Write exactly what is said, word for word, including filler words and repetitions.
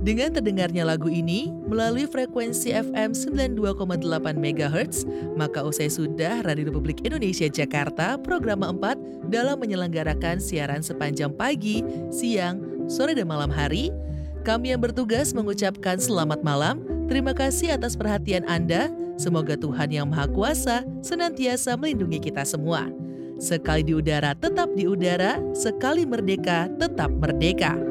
Dengan terdengarnya lagu ini melalui frekuensi F M sembilan puluh dua koma delapan megahertz, maka usai sudah Radio Republik Indonesia Jakarta program empat dalam menyelenggarakan siaran sepanjang pagi, siang, sore dan malam hari, kami yang bertugas mengucapkan selamat malam, terima kasih atas perhatian Anda, semoga Tuhan Yang Maha Kuasa senantiasa melindungi kita semua. Sekali di udara tetap di udara, sekali merdeka tetap merdeka.